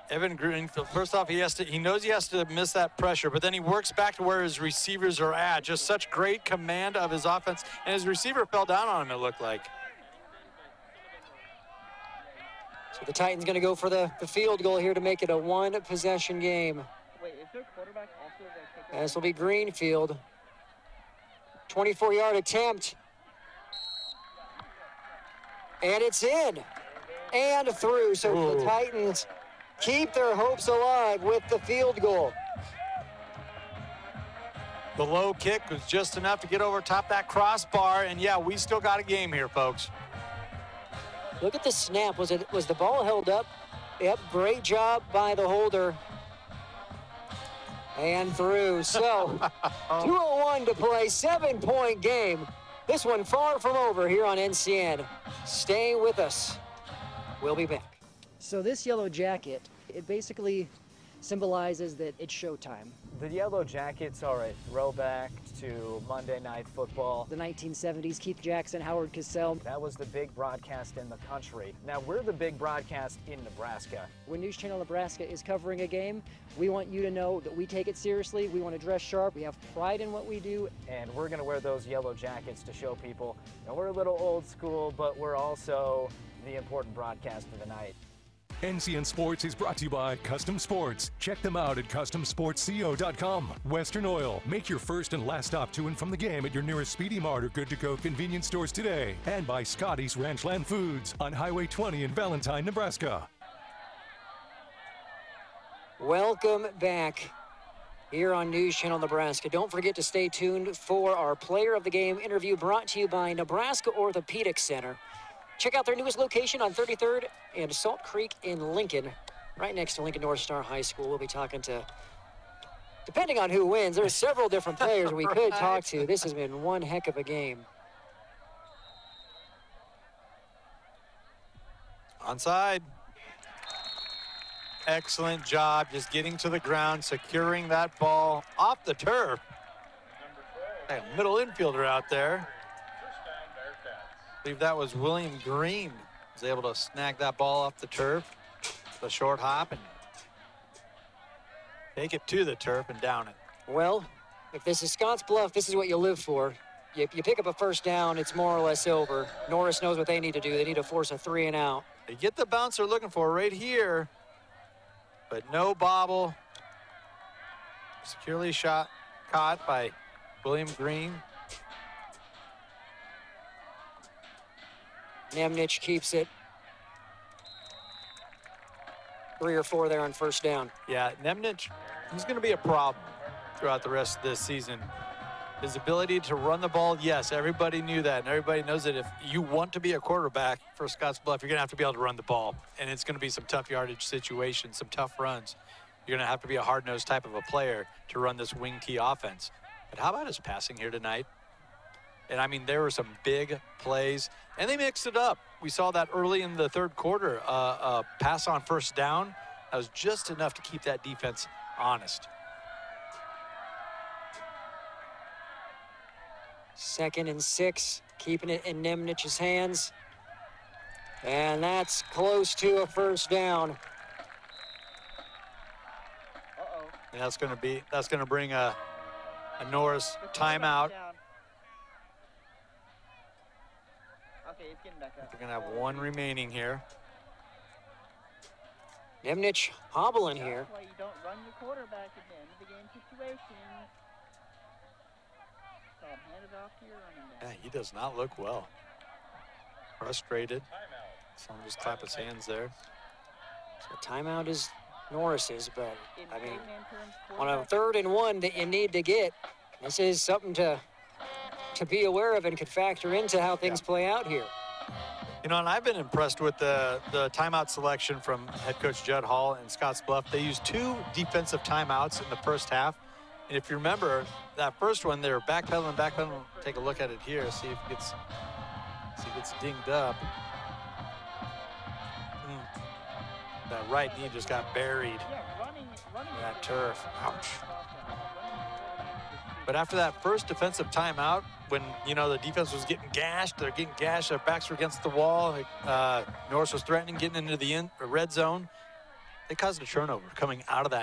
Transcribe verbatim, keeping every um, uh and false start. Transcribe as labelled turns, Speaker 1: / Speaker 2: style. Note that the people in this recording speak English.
Speaker 1: Evan Greenfield, first off, he has to, he knows he has to miss that pressure, but then he works back to where his receivers are at. Just such great command of his offense, and his receiver fell down on him, it looked like.
Speaker 2: So the Titans going to go for the, the field goal here to make it a one-possession game.
Speaker 3: Wait, is their quarterback also the kicker?
Speaker 2: This will be Greenfield. twenty-four yard attempt. And it's in. And through. So
Speaker 1: Ooh.
Speaker 2: the Titans keep their hopes alive with the field goal.
Speaker 1: The low kick was just enough to get over top that crossbar, and yeah, we still got a game here, folks.
Speaker 2: Look at the snap. Was it was the ball held up? Yep, great job by the holder. And through. So two oh one to play, seven-point game. This one far from over here on N C N. Stay with us. We'll be back. So this yellow jacket, it basically symbolizes that it's showtime.
Speaker 4: The Yellow Jackets are a throwback to Monday Night Football.
Speaker 2: The nineteen seventies, Keith Jackson, Howard Cosell.
Speaker 4: That was the big broadcast in the country. Now we're the big broadcast in Nebraska.
Speaker 2: When News Channel Nebraska is covering a game, we want you to know that we take it seriously. We want to dress sharp. We have pride in what we do.
Speaker 4: And we're going to wear those yellow jackets to show people that we're a little old school, but we're also the important broadcast of the night.
Speaker 5: N C N Sports is brought to you by Custom Sports. Check them out at custom sports co dot com. Western Oil. Make your first and last stop to and from the game at your nearest Speedy Mart or Good to Go convenience stores today. And by Scotty's Ranchland Foods on Highway twenty in Valentine, Nebraska.
Speaker 2: Welcome back here on News Channel Nebraska. Don't forget to stay tuned for our Player of the Game interview brought to you by Nebraska Orthopedic Center. Check out their newest location on thirty-third and Salt Creek in Lincoln, right next to Lincoln North Star High School. We'll be talking to, depending on who wins, there's several different players we could talk to. This has been one heck of a game.
Speaker 1: Onside. Excellent job just getting to the ground, securing that ball off the turf. A middle infielder out there. I believe that was William Green. Was able to snag that ball off the turf, the short hop, and take it to the turf and down it.
Speaker 2: Well, if this is Scotts Bluff, this is what you live for. You, you pick up a first down, it's more or less over. Norris knows what they need to do. They need to force a three and out.
Speaker 1: They get the bounce they're looking for right here, but no bobble. Securely shot, caught by William Green.
Speaker 2: Nemnich keeps it. Three or four there on first down.
Speaker 1: Yeah, Nemnich, he's going to be a problem throughout the rest of this season. His ability to run the ball, yes, everybody knew that, and everybody knows that if you want to be a quarterback for Scotts Bluff, you're going to have to be able to run the ball, and it's going to be some tough yardage situations, some tough runs. You're going to have to be a hard-nosed type of a player to run this wing T offense. But how about his passing here tonight? And, I mean, there were some big plays, and they mixed it up. We saw that early in the third quarter, uh, uh, pass on first down. That was just enough to keep that defense honest.
Speaker 2: Second and six, keeping it in Nemnich's hands. And that's close to a first down.
Speaker 3: Uh-oh.
Speaker 1: And that's going to be, that's going to bring a, a Norris timeout.
Speaker 3: Okay, it's getting back up.
Speaker 1: We're going to have one remaining here.
Speaker 2: Nemnich hobbling here.
Speaker 3: That's why you don't run your quarterback at the end of the game situations. So hand it off to your running back.
Speaker 1: Yeah, he does not look well. Frustrated. Someone just clap his hands there.
Speaker 2: So timeout is Norris's, but
Speaker 3: In
Speaker 2: I mean,
Speaker 3: in terms of
Speaker 2: on a
Speaker 3: quarterback-
Speaker 2: third and one that you need to get, this is something to to be aware of and could factor into how things
Speaker 1: Yeah.
Speaker 2: play out here.
Speaker 1: You know, and I've been impressed with the, the timeout selection from head coach Judd Hall and Scotts Bluff. They used two defensive timeouts in the first half. And if you remember, that first one, they were backpedaling, backpedaling. Take a look at it here, see if it gets, see if it gets dinged up. Mm. That right knee just got buried
Speaker 3: Yeah, running, running
Speaker 1: in that
Speaker 3: is-
Speaker 1: turf. Ouch.
Speaker 3: Running is-
Speaker 1: But after that first defensive timeout, when, you know, the defense was getting gashed, they're getting gashed, their backs were against the wall, uh, Norris was threatening getting into the in, the red zone, they caused a turnover coming out of that